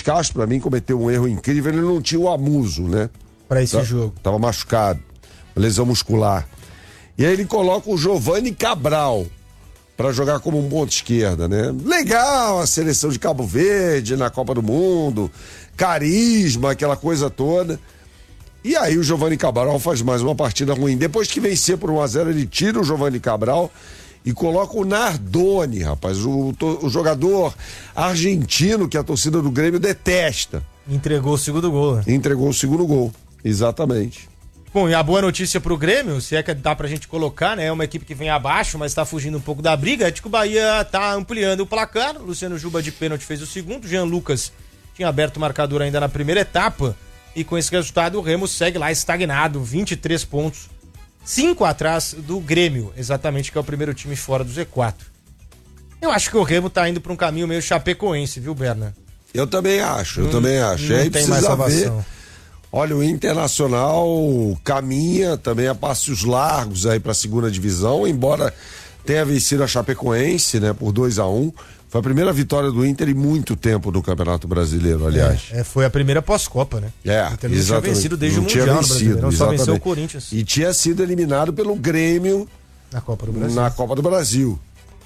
Castro, pra mim, cometeu um erro incrível. Ele não tinha o Amuso, né? Pra esse jogo. Tava machucado, lesão muscular. E aí ele coloca o Giovani Cabral pra jogar como um ponto esquerda, né? Legal a seleção de Cabo Verde na Copa do Mundo, carisma, aquela coisa toda. E aí o Giovani Cabral faz mais uma partida ruim. Depois que vencer por 1-0, ele tira o Giovani Cabral e coloca o Nardoni, rapaz, o jogador argentino que a torcida do Grêmio detesta. Entregou o segundo gol, né? Entregou o segundo gol, exatamente. Bom, e a boa notícia pro Grêmio, se é que dá pra gente colocar, né? É uma equipe que vem abaixo, mas tá fugindo um pouco da briga, é de que o Bahia tá ampliando o placar. Luciano Juba de pênalti fez o segundo, Jean Lucas tinha aberto o marcador ainda na primeira etapa, e com esse resultado o Remo segue lá estagnado, 23 pontos, 5 atrás do Grêmio, exatamente, que é o primeiro time fora do Z4. Eu acho que o Remo tá indo pra um caminho meio chapecoense, viu, Berna? Eu também acho. Não aí tem mais salvação. Olha, o Internacional caminha também a passos largos aí pra segunda divisão, embora tenha vencido a Chapecoense, né, por 2-1. Foi a primeira vitória do Inter em muito tempo no Campeonato Brasileiro, aliás. Foi a primeira pós-Copa, né? O Inter não tinha vencido desde o Mundial no Brasileiro, só venceu o Corinthians. E tinha sido eliminado pelo Grêmio na Copa do Brasil.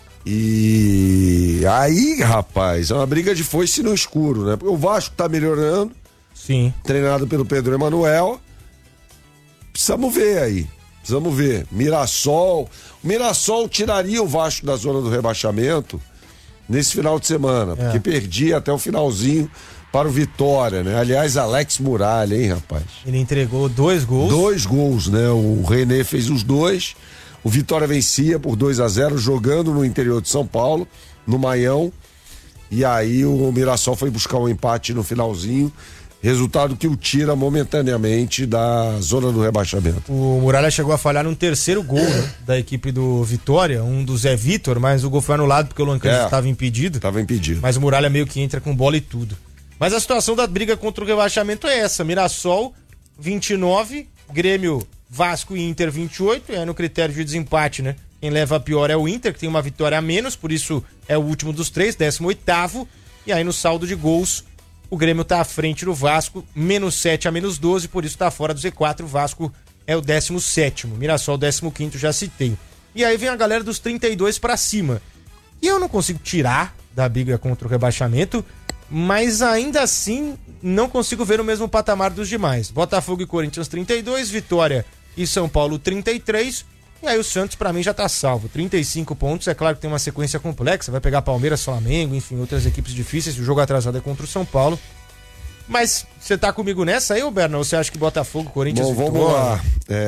E aí, rapaz, é uma briga de foice no escuro, né? Porque o Vasco tá melhorando. Sim. Treinado pelo Pedro Emanuel. Precisamos ver aí. Mirassol. O Mirassol tiraria o Vasco da zona do rebaixamento nesse final de semana, porque perdia até o finalzinho para o Vitória, né? Aliás, Alex Muralha, hein, rapaz? Ele entregou 2 gols. 2 gols, né? O René fez os 2. O Vitória vencia por 2-0, jogando no interior de São Paulo, no Maião. E aí o Mirassol foi buscar um empate no finalzinho. Resultado que o tira momentaneamente da zona do rebaixamento. O Muralha chegou a falhar num terceiro gol, né, da equipe do Vitória, um do Zé Vitor, mas o gol foi anulado porque o Lancan estava impedido. Estava impedido. Mas o Muralha meio que entra com bola e tudo. Mas a situação da briga contra o rebaixamento é essa: Mirassol 29, Grêmio, Vasco e Inter 28, no critério de desempate, né? Quem leva a pior é o Inter, que tem uma vitória a menos, por isso é o último dos 3, 18º, e aí no saldo de gols o Grêmio tá à frente do Vasco, -7 a -12, por isso tá fora do Z4. O Vasco é o 17º, Mirassol 15º, já citei. E aí vem a galera dos 32 pra cima. E eu não consigo tirar da briga contra o rebaixamento, mas ainda assim não consigo ver o mesmo patamar dos demais. Botafogo e Corinthians 32, Vitória e São Paulo 33, e aí o Santos pra mim já tá salvo, 35 pontos. É claro que tem uma sequência complexa, vai pegar Palmeiras, Flamengo, enfim, outras equipes difíceis. O jogo atrasado é contra o São Paulo. Mas você tá comigo nessa aí, ô Berna? Ou você acha que Botafogo, Corinthians e Vitória? Vamos lá.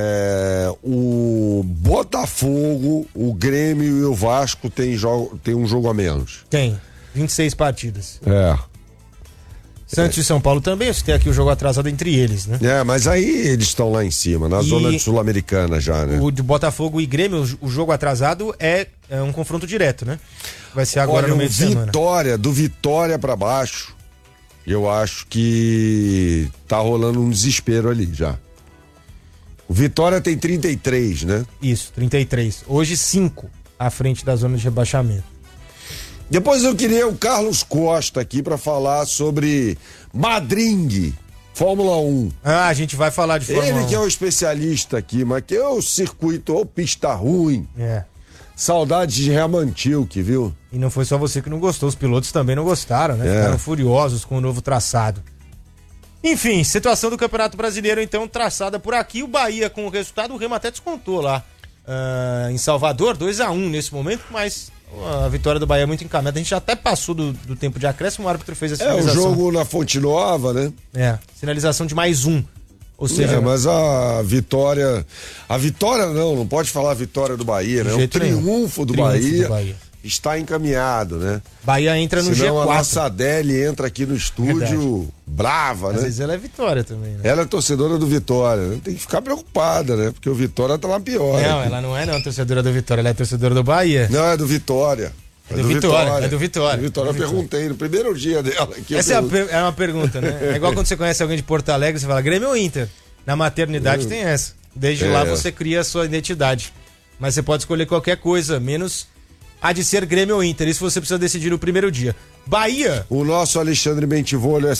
O Botafogo, o Grêmio e o Vasco tem um jogo a menos. Tem, 26 partidas. Santos e São Paulo também, você tem aqui o jogo atrasado entre eles, né? Mas aí eles estão lá em cima, na zona de Sul-Americana já, né? O de Botafogo e Grêmio, o jogo atrasado é um confronto direto, né? Vai ser agora no meio de semana. Do Vitória pra baixo, eu acho que tá rolando um desespero ali já. O Vitória tem 33, né? Isso, 33. Hoje 5 à frente da zona de rebaixamento. Depois eu queria o Carlos Costa aqui pra falar sobre Madring, Fórmula 1. A gente vai falar de Fórmula 1. Ele que é o especialista aqui, mas que é o circuito, ou pista ruim. Saudades de Reamantilke, viu? E não foi só você que não gostou, os pilotos também não gostaram, né? Ficaram furiosos com o novo traçado. Enfim, situação do Campeonato Brasileiro, então, traçada por aqui. O Bahia, com o resultado, o Remo até descontou lá em Salvador, 2-1 nesse momento, mas a vitória do Bahia é muito encaminhada. A gente já até passou do tempo de acréscimo, o árbitro fez a sinalização. O jogo na Fonte Nova, né? Sinalização de mais um. Ou seja, mas a vitória não pode falar a vitória do Bahia, né? O triunfo do Bahia está encaminhado, né? Bahia entra no Senão G4. A nossa Adele entra aqui no estúdio brava, né? Às vezes ela é Vitória também, né? Ela é torcedora do Vitória, né? Tem que ficar preocupada, né? Porque o Vitória tá lá pior. Não, ela não é torcedora do Vitória, ela é torcedora do Bahia. Não, é do Vitória. É do Vitória. Eu perguntei no primeiro dia dela. Essa é uma pergunta, né? É igual quando você conhece alguém de Porto Alegre, você fala Grêmio ou Inter? Na maternidade tem essa. Desde lá você cria a sua identidade. Mas você pode escolher qualquer coisa, menos a de ser Grêmio ou Inter. Isso você precisa decidir no primeiro dia. Bahia. O nosso Alexandre Bentivolio é